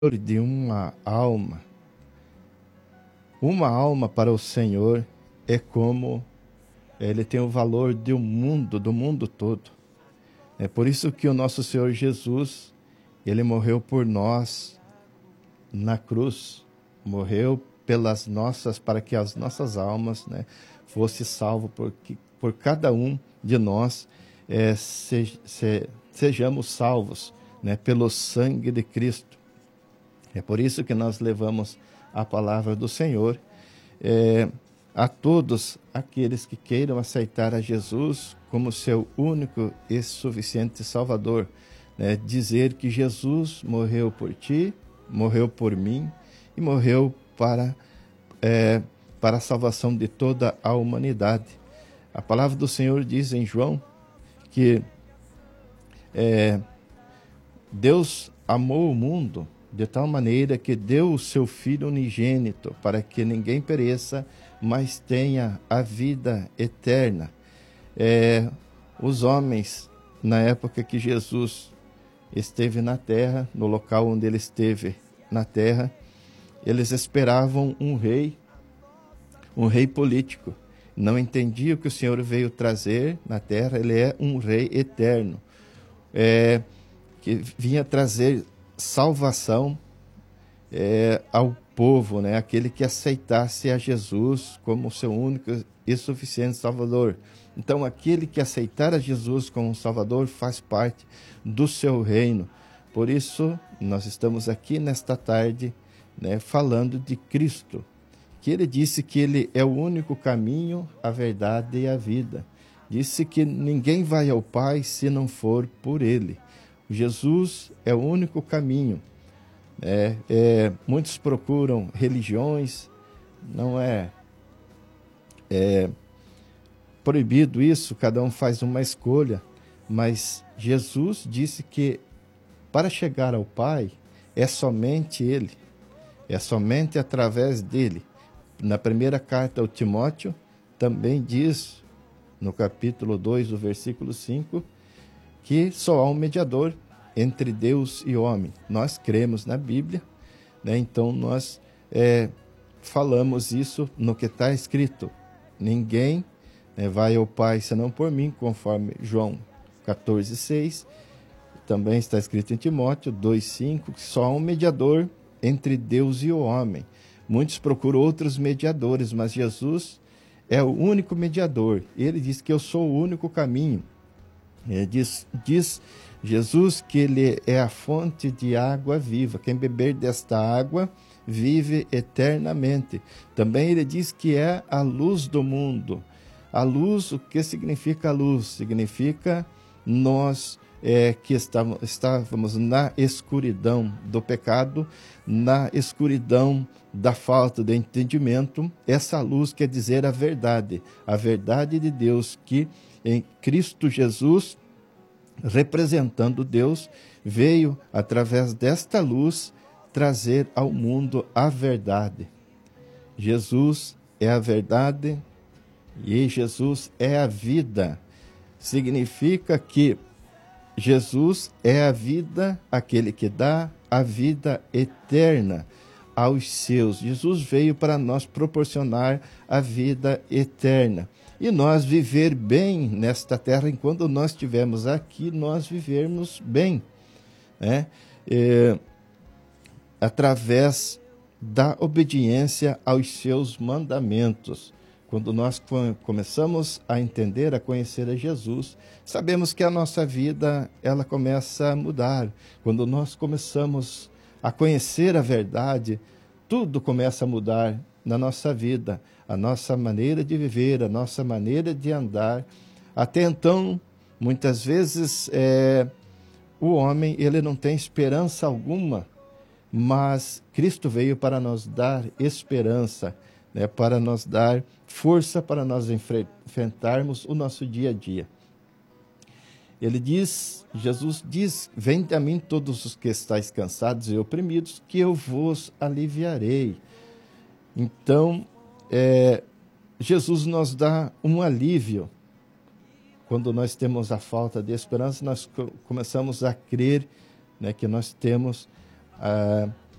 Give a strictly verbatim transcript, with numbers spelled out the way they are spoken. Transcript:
de uma alma. Uma alma para o Senhor é como ele tem o valor de um mundo, do mundo todo. É por isso que o nosso Senhor Jesus, ele morreu por nós na cruz, morreu pelas nossas, para que as nossas almas, né, fosse salvo, porque por cada um de nós é, se, se, sejamos salvos, né, pelo sangue de Cristo. É por isso que nós levamos a palavra do Senhor é, a todos aqueles que queiram aceitar a Jesus como seu único e suficiente Salvador. Né? Dizer que Jesus morreu por ti, morreu por mim e morreu para, é, para a salvação de toda a humanidade. A palavra do Senhor diz em João que é, Deus amou o mundo de tal maneira que deu o seu Filho unigênito para que ninguém pereça, mas tenha a vida eterna. É, os homens, na época que Jesus esteve na terra, no local onde ele esteve na terra, eles esperavam um rei, um rei político. Não entendiam o que o Senhor veio trazer na terra. Ele é um rei eterno, é, que vinha trazer salvação é, ao povo, né? Aquele que aceitasse a Jesus como seu único e suficiente Salvador. Então, aquele que aceitar a Jesus como Salvador faz parte do seu reino. Por isso, nós estamos aqui nesta tarde, né, falando de Cristo, que ele disse que ele é o único caminho, a verdade e a vida. Disse que ninguém vai ao Pai se não for por ele. Jesus é o único caminho. É, é, muitos procuram religiões, não é, é proibido isso, cada um faz uma escolha, mas Jesus disse que para chegar ao Pai é somente Ele, é somente através dele. Na primeira carta ao Timóteo também diz, no capítulo dois, o versículo cinco, que só há um mediador entre Deus e homem. Nós cremos na Bíblia, né? Então nós é, falamos isso no que está escrito. Ninguém né, vai ao Pai senão por mim, conforme João quatorze, seis. Também está escrito em Timóteo dois, cinco, que só há um mediador entre Deus e o homem. Muitos procuram outros mediadores, mas Jesus é o único mediador. Ele diz que eu sou o único caminho. É, diz, diz Jesus que ele é a fonte de água viva. Quem beber desta água vive eternamente. Também ele diz que é a luz do mundo. A luz, o que significa a luz? Significa nós é, que estávamos, estávamos na escuridão do pecado, na escuridão da falta de entendimento. Essa luz quer dizer a verdade, a verdade de Deus que em Cristo Jesus, representando Deus, veio através desta luz trazer ao mundo a verdade. Jesus é a verdade e Jesus é a vida. Significa que Jesus é a vida, aquele que dá a vida eterna aos seus. Jesus veio para nós proporcionar a vida eterna. E nós viver bem nesta terra, enquanto nós estivermos aqui, nós vivermos bem, né? É, através da obediência aos seus mandamentos. Quando nós começamos a entender, a conhecer a Jesus, sabemos que a nossa vida ela começa a mudar. Quando nós começamos a conhecer a verdade, tudo começa a mudar na nossa vida. A nossa maneira de viver, a nossa maneira de andar. Até então, muitas vezes, é, o homem ele não tem esperança alguma, mas Cristo veio para nos dar esperança, né, para nos dar força para nós enfrentarmos o nosso dia a dia. Ele diz, Jesus diz, vinde a mim todos os que estáis cansados e oprimidos, que eu vos aliviarei. Então, É, Jesus nos dá um alívio. Quando nós temos a falta de esperança, nós co- começamos a crer, né, que nós temos ah,